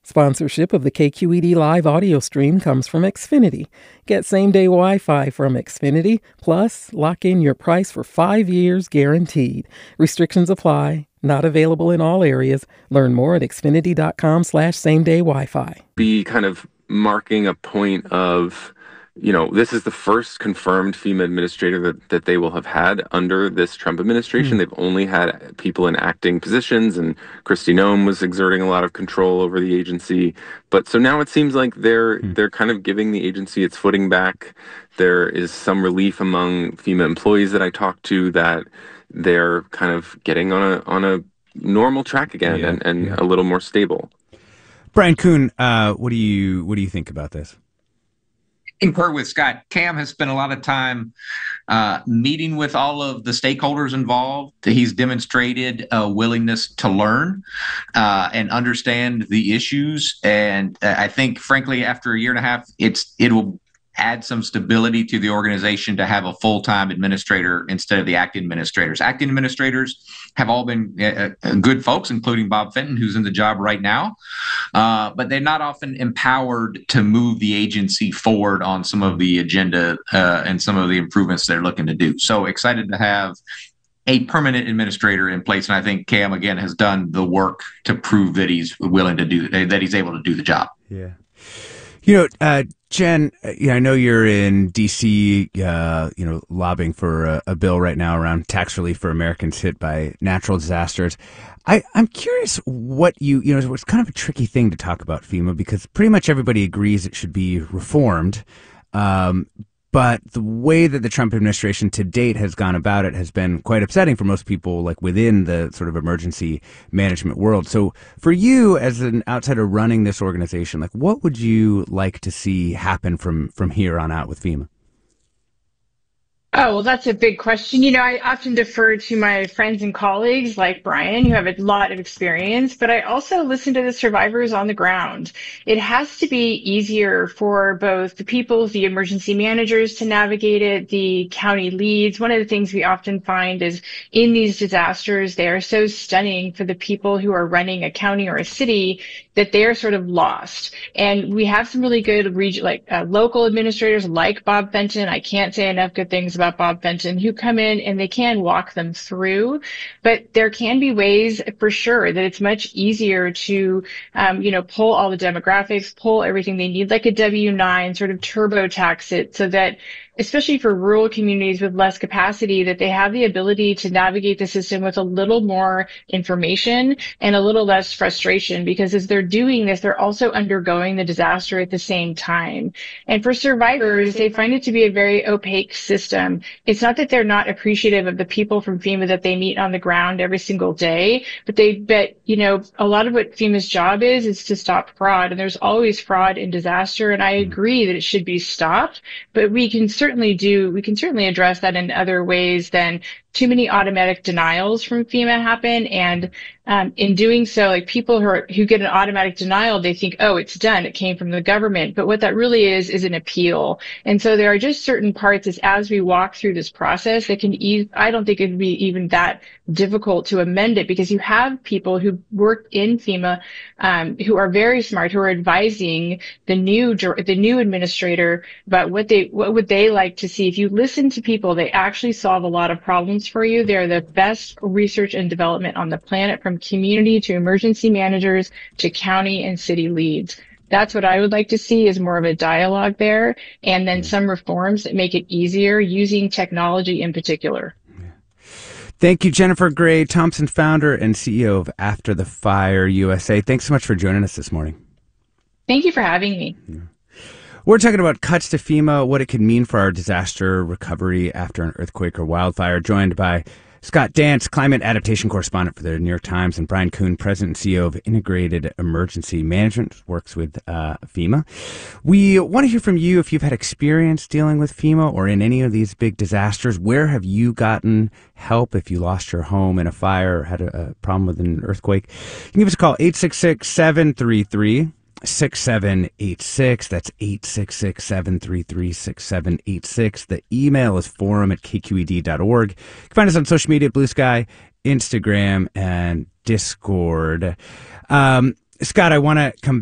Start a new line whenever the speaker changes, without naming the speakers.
Sponsorship of the KQED Live audio stream comes from Xfinity. Get same-day Wi-Fi from Xfinity, plus lock in your price for 5 years guaranteed. Restrictions apply. Not available in all areas. Learn more at xfinity.com/same-day Wi-Fi.
Be kind of marking a point of, this is the first confirmed FEMA administrator that they will have had under this Trump administration. They've only had people in acting positions, and Kristi Noem was exerting a lot of control over the agency. But so now it seems like they're kind of giving the agency its footing back. There is some relief among FEMA employees that I talked to that they're kind of getting on a normal track again and a little more stable.
Brian Kuhn, what do you think about this?
Concur with Scott. Cam has spent a lot of time meeting with all of the stakeholders involved. He's demonstrated a willingness to learn and understand the issues. And I think, frankly, after a year and a half, it will add some stability to the organization to have a full-time administrator instead of the acting administrators. Acting administrators have all been good folks, including Bob Fenton, who's in the job right now, but they're not often empowered to move the agency forward on some of the agenda and some of the improvements they're looking to do. So excited to have a permanent administrator in place, and I think Cam again has done the work to prove that he's willing to do that, he's able to do the job.
Yeah. Jen, I know you're in D.C., lobbying for a bill right now around tax relief for Americans hit by natural disasters. I'm curious what it's kind of a tricky thing to talk about FEMA because pretty much everybody agrees it should be reformed. But the way that the Trump administration to date has gone about it has been quite upsetting for most people, like within the sort of emergency management world. So for you as an outsider running this organization, like what would you like to see happen from here on out with FEMA?
Oh, well, that's a big question. I often defer to my friends and colleagues like Brian, who have a lot of experience, but I also listen to the survivors on the ground. It has to be easier for both the people, the emergency managers to navigate it, the county leads. One of the things we often find is in these disasters, they are so stunning for the people who are running a county or a city that they are sort of lost. And we have some really good local administrators like Bob Fenton. I can't say enough good things about Bob Fenton, who come in and they can walk them through. But there can be ways for sure that it's much easier to, pull all the demographics, pull everything they need, like a W-9, sort of turbo tax it so that especially for rural communities with less capacity, that they have the ability to navigate the system with a little more information and a little less frustration, because as they're doing this, they're also undergoing the disaster at the same time. And for survivors, they find it to be a very opaque system. It's not that they're not appreciative of the people from FEMA that they meet on the ground every single day, but a lot of what FEMA's job is to stop fraud. And there's always fraud in disaster. And I agree that it should be stopped, but we can certainly address that in other ways than too many automatic denials from FEMA happen. And in doing so, like people who get an automatic denial, they think, oh, it's done. It came from the government. But what that really is an appeal. And so there are just certain parts as we walk through this process that I don't think it'd be even that difficult to amend it, because you have people who work in FEMA who are very smart, who are advising the new administrator about what would they like to see. If you listen to people, they actually solve a lot of problems for you. They're the best research and development on the planet, from community to emergency managers to county and city leads. That's what I would like to see, is more of a dialogue there, and then some reforms that make it easier using technology in particular.
Thank you, Jennifer Gray Thompson, founder and CEO of After the Fire USA. Thanks so much for joining us this morning.
Thank you for having me.
Yeah. We're talking about cuts to FEMA, what it could mean for our disaster recovery after an earthquake or wildfire, joined by Scott Dance, climate adaptation correspondent for the New York Times, and Brian Kuhn, president and CEO of Integrated Emergency Management, works with FEMA. We want to hear from you if you've had experience dealing with FEMA or in any of these big disasters. Where have you gotten help if you lost your home in a fire or had a problem with an earthquake? You can give us a call, 866-733-6786. That's 866-733-6786. The email is forum@kqed.org. You can find us on social media, Blue Sky, Instagram, and Discord. Scott, I want to come